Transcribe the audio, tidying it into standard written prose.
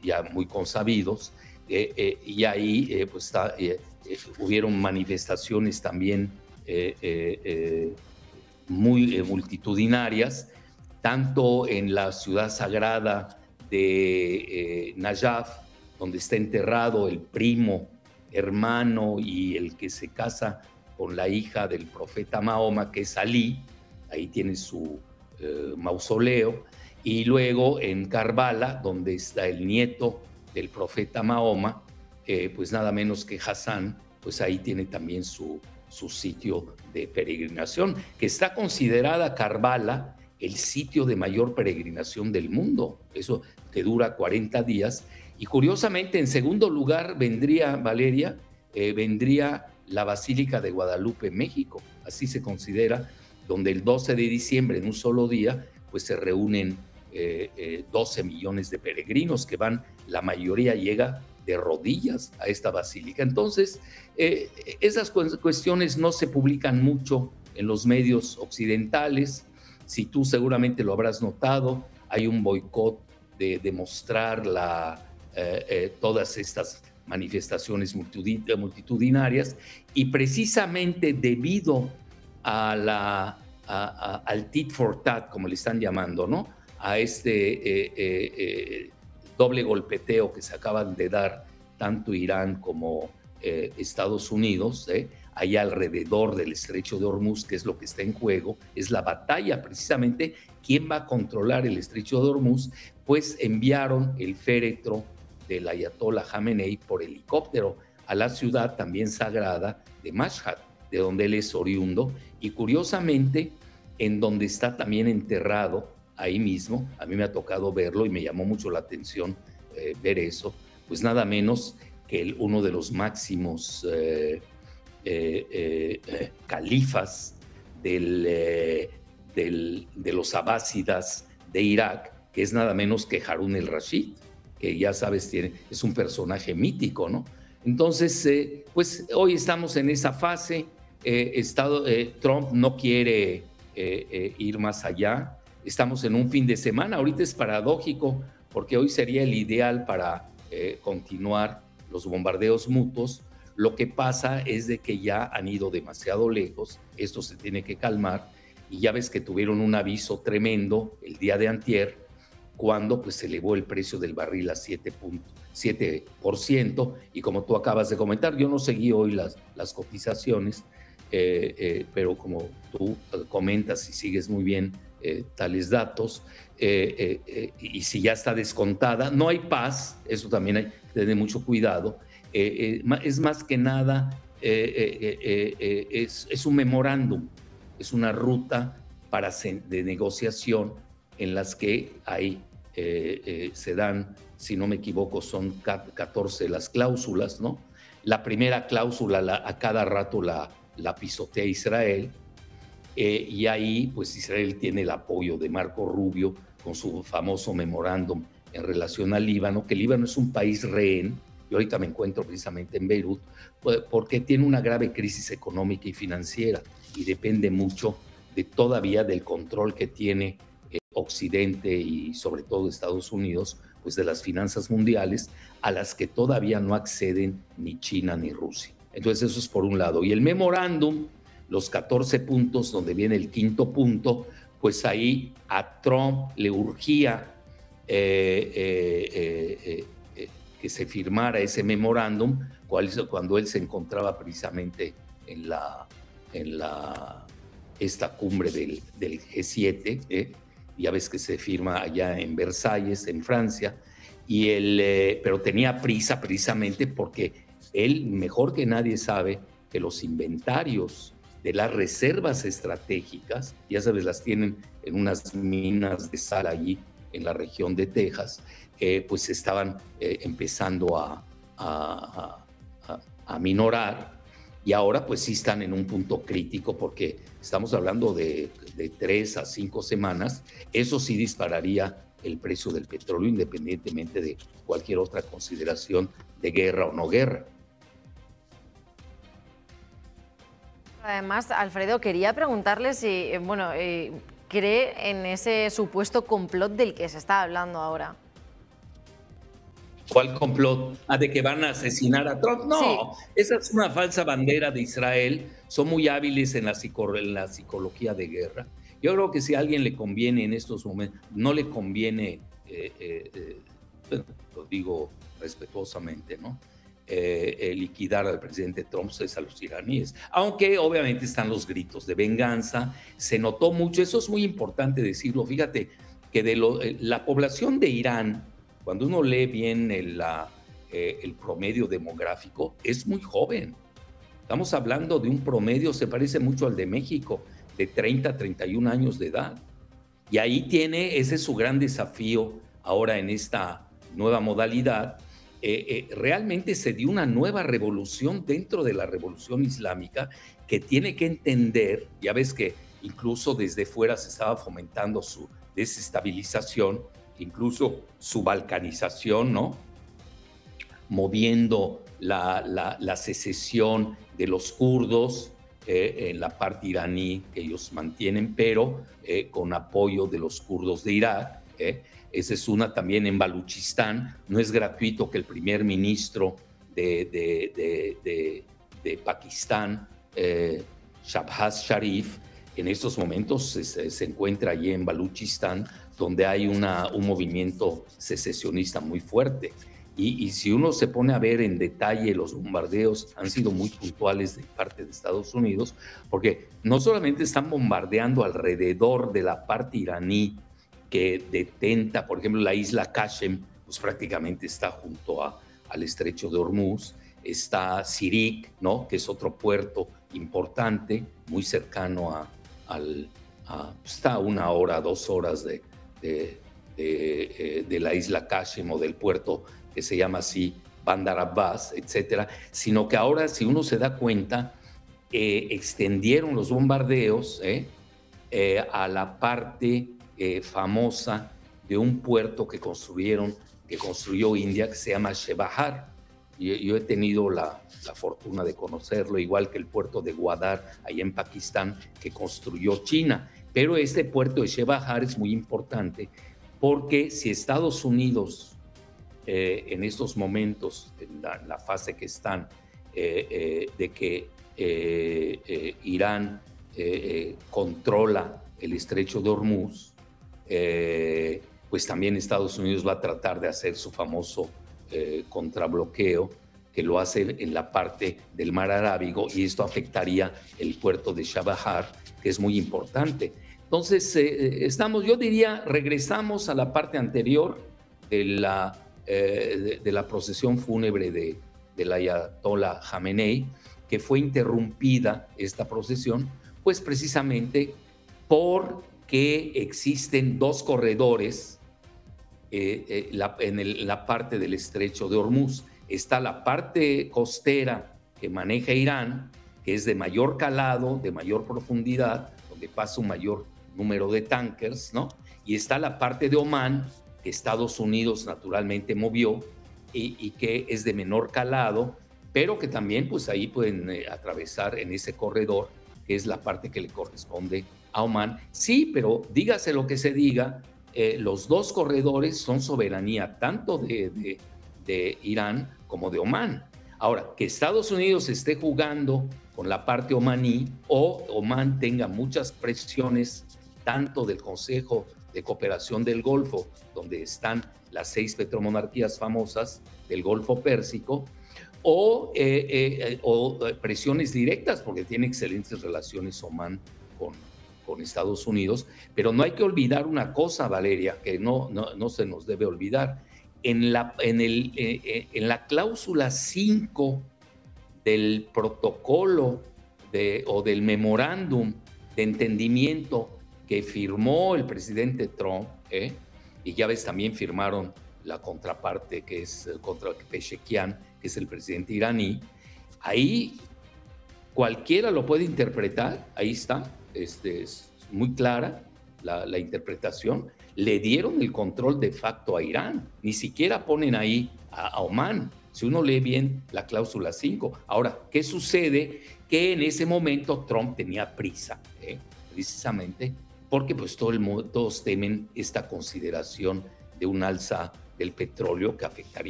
ya muy consabidos, y ahí pues hubieron manifestaciones también muy multitudinarias, tanto en la ciudad sagrada de Najaf, donde está enterrado el primo, hermano y el que se casa con la hija del profeta Mahoma, que es Ali, ahí tiene su mausoleo, y luego en Karbala, donde está el nieto del profeta Mahoma, pues nada menos que Hassan, pues ahí tiene también su sitio de peregrinación, que está considerada Karbala el sitio de mayor peregrinación del mundo, eso que dura 40 días. Y curiosamente, en segundo lugar vendría, Valeria, vendría la Basílica de Guadalupe, México, así se considera, donde el 12 de diciembre, en un solo día, pues se reúnen 12 millones de peregrinos que van, la mayoría llega de rodillas a esta basílica. Entonces, esas cuestiones no se publican mucho en los medios occidentales. Si tú seguramente lo habrás notado, hay un boicot de mostrar todas estas manifestaciones multitudinarias, y precisamente debido al tit for tat, como le están llamando, ¿no? A este doble golpeteo que se acaban de dar tanto Irán como Estados Unidos, allá alrededor del estrecho de Hormuz, que es lo que está en juego, es la batalla precisamente, quién va a controlar el estrecho de Hormuz, pues enviaron el féretro del ayatollah Jamenei por helicóptero a la ciudad también sagrada de Mashhad, de donde él es oriundo, y curiosamente, en donde está también enterrado, ahí mismo, a mí me ha tocado verlo y me llamó mucho la atención ver eso, pues nada menos que uno de los máximos califas de los abásidas de Irak, que es nada menos que Harún el-Rashid, que ya sabes, es un personaje mítico, ¿no? Entonces, pues hoy estamos en esa fase. Trump no quiere ir más allá. Estamos en un fin de semana. Ahorita es paradójico porque hoy sería el ideal para continuar los bombardeos mutuos. Lo que pasa es de que ya han ido demasiado lejos. Esto se tiene que calmar. Y ya ves que tuvieron un aviso tremendo el día de antier, cuando pues se elevó el precio del barril a 7%, y como tú acabas de comentar, yo no seguí hoy las cotizaciones, pero como tú comentas y sigues muy bien tales datos, y si ya está descontada, no hay paz, eso también hay que tener mucho cuidado, es más que nada, es un memorándum, es una ruta de negociación en las que hay se dan, si no me equivoco, son 14 las cláusulas, ¿no? La primera cláusula a cada rato la pisotea Israel, y ahí pues Israel tiene el apoyo de Marco Rubio con su famoso memorándum en relación al Líbano, que el Líbano es un país rehén. Yo ahorita me encuentro precisamente en Beirut, porque tiene una grave crisis económica y financiera y depende mucho todavía del control que tiene Occidente y sobre todo Estados Unidos, pues de las finanzas mundiales, a las que todavía no acceden ni China ni Rusia. Entonces eso es por un lado. Y el memorándum, los 14 puntos, donde viene el quinto punto, pues ahí a Trump le urgía que se firmara ese memorándum cuando él se encontraba precisamente en esta cumbre del G7, ya ves que se firma allá en Versalles, en Francia, pero tenía prisa precisamente porque él mejor que nadie sabe que los inventarios de las reservas estratégicas, ya sabes, las tienen en unas minas de sal allí en la región de Texas, pues estaban empezando a minorar, y ahora pues sí están en un punto crítico porque estamos hablando de 3 a 5 semanas. Eso sí dispararía el precio del petróleo independientemente de cualquier otra consideración de guerra o no guerra. Además, Alfredo, quería preguntarle si, cree en ese supuesto complot del que se está hablando ahora. ¿Cuál complot? ¿De que van a asesinar a Trump? No, Sí. esa es una falsa bandera de Israel. Son muy hábiles en la psicología de guerra. Yo creo que si a alguien le conviene en estos momentos, no le conviene, bueno, lo digo respetuosamente, ¿no? Liquidar al presidente Trump es a los iraníes. Aunque obviamente están los gritos de venganza. Se notó mucho, eso es muy importante decirlo. Fíjate que la población de Irán, cuando uno lee bien el promedio demográfico, es muy joven. Estamos hablando de un promedio, se parece mucho al de México, de 30 a 31 años de edad. Y ahí ese es su gran desafío ahora en esta nueva modalidad. Realmente se dio una nueva revolución dentro de la revolución islámica que tiene que entender, ya ves que incluso desde fuera se estaba fomentando su desestabilización, incluso su balcanización, ¿no? Moviendo la secesión de los kurdos en la parte iraní que ellos mantienen, pero con apoyo de los kurdos de Irak. Esa es una también en Baluchistán. No es gratuito que el primer ministro de Pakistán, Shahbaz Sharif, en estos momentos se encuentra allí en Baluchistán, donde hay un movimiento secesionista muy fuerte. Y si uno se pone a ver en detalle, los bombardeos han sido muy puntuales de parte de Estados Unidos, porque no solamente están bombardeando alrededor de la parte iraní que detenta, por ejemplo, la isla Qasem, pues prácticamente está junto al estrecho de Hormuz, está Sirik, ¿no? Que es otro puerto importante, muy cercano está a 1 hora, 2 horas de la isla Qasem o del puerto que se llama así Bandar Abbas, etcétera, sino que ahora, si uno se da cuenta, extendieron los bombardeos a la parte famosa de un puerto que construyó India, que se llama Shebahar. Yo he tenido la fortuna de conocerlo, igual que el puerto de Gwadar, allá en Pakistán, que construyó China. Pero este puerto de Shebahar es muy importante porque si Estados Unidos en estos momentos, en la fase que están, de que Irán controla el estrecho de Hormuz, pues también Estados Unidos va a tratar de hacer su famoso contrabloqueo, que lo hace en la parte del mar Arábigo, y esto afectaría el puerto de Chabahar, que es muy importante. Entonces, yo diría, regresamos a la parte anterior de la procesión fúnebre del Ayatollah Jamenei, que fue interrumpida esta procesión, pues precisamente porque existen dos corredores en la parte del estrecho de Hormuz. Está la parte costera que maneja Irán, que es de mayor calado, de mayor profundidad, donde pasa un mayor número de tankers, ¿no? Y está la parte de Omán, que Estados Unidos naturalmente movió y que es de menor calado, pero que también pues ahí pueden atravesar en ese corredor, que es la parte que le corresponde a Omán. Sí, pero dígase lo que se diga, los dos corredores son soberanía tanto de Irán como de Omán. Ahora, que Estados Unidos esté jugando con la parte omaní o Omán tenga muchas presiones tanto del Consejo de Cooperación del Golfo, donde están las 6 petromonarquías famosas del Golfo Pérsico, o presiones directas, porque tiene excelentes relaciones Omán con Estados Unidos. Pero no hay que olvidar una cosa, Valeria, que no se nos debe olvidar. En la cláusula 5 del protocolo o del memorándum de entendimiento que firmó el presidente Trump, y ya ves, también firmaron la contraparte, que es contra Pezeshkian, que es el presidente iraní. Ahí cualquiera lo puede interpretar, ahí está, es muy clara la interpretación. Le dieron el control de facto a Irán, ni siquiera ponen ahí a Omán, si uno lee bien la cláusula 5. Ahora, ¿qué sucede? Que en ese momento Trump tenía prisa, precisamente porque pues todos temen esta consideración de un alza del petróleo que afectaría